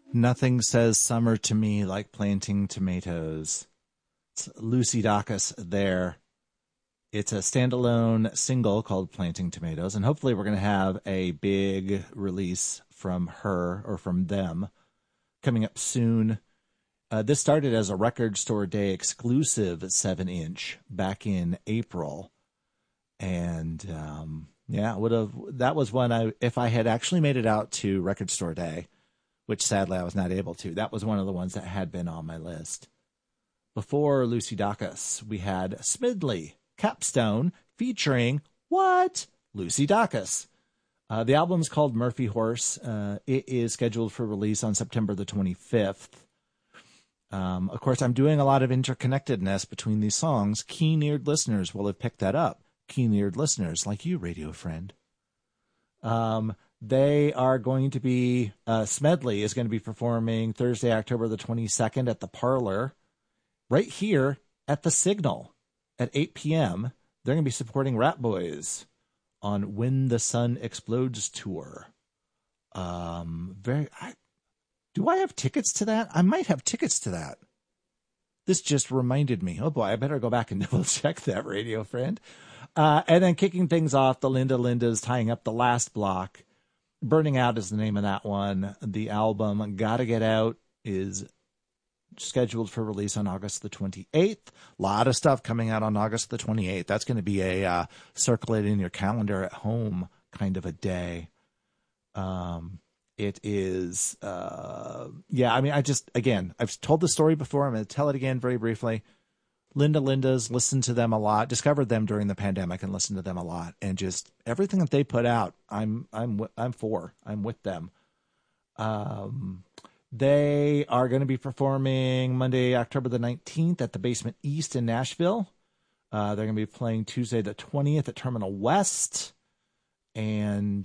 Nothing says summer to me like planting tomatoes. It's Lucy Dacus there. It's a standalone single called Planting Tomatoes, and hopefully we're going to have a big release from her or from them coming up soon. This started as a Record Store Day exclusive 7-inch back in April. And that was one if I had actually made it out to Record Store Day, which sadly I was not able to, that was one of the ones that had been on my list. Before Lucy Dacus, we had Smedley Capstone featuring what? Lucy Dacus. The album is called Murphy Horse. It is scheduled for release on September the 25th. Of course, I'm doing a lot of interconnectedness between these songs. Keen-eared listeners will have picked that up. Keen-eared listeners like you, radio friend. They are going to be, Smedley is going to be performing Thursday, October the 22nd at the Parlor, right here at the Signal at 8 p.m. They're going to be supporting Rat Boys on When the Sun Explodes tour. Do I have tickets to that? I might have tickets to that. This just reminded me. Oh boy, I better go back and double check that, radio friend. And then kicking things off, the Linda's tying up the last block. Burning Out is the name of that one. The album Gotta Get Out is scheduled for release on August the 28th. A lot of stuff coming out on August the 28th. That's going to be a circle it in your calendar at home kind of a day. It is, I've told the story before. I'm going to tell it again very briefly. Linda's, listened to them a lot, discovered them during the pandemic and listened to them a lot. And just everything that they put out, I'm with them. They are going to be performing Monday, October the 19th at the Basement East in Nashville. They're going to be playing Tuesday the 20th at Terminal West. And,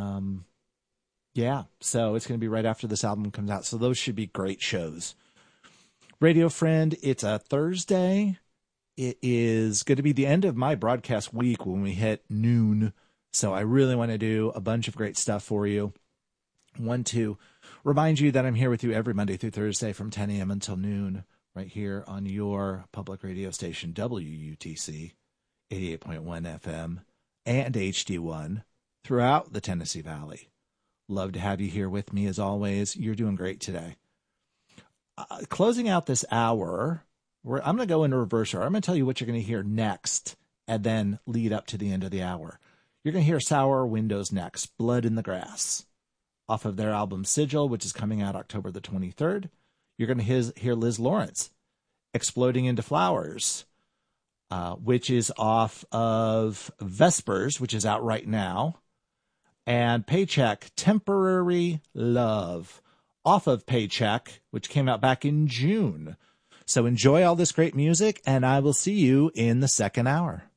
so it's going to be right after this album comes out. So those should be great shows. Radio friend, it's a Thursday. It is going to be the end of my broadcast week when we hit noon. So I really want to do a bunch of great stuff for you. Want to remind you that I'm here with you every Monday through Thursday from 10 a.m. until noon, right here on your public radio station, WUTC 88.1 FM and HD1 throughout the Tennessee Valley. Love to have you here with me as always. You're doing great today. Closing out this hour, I'm going to go into reverse order. I'm going to tell you what you're going to hear next and then lead up to the end of the hour. You're going to hear Sour Windows next, Blood in the Grass, off of their album Sigil, which is coming out October the 23rd. You're going to hear Liz Lawrence, Exploding into Flowers, which is off of Vespers, which is out right now. And Paycheck, Temporary Love, off of Paycheck, which came out back in June. So enjoy all this great music, and I will see you in the second hour.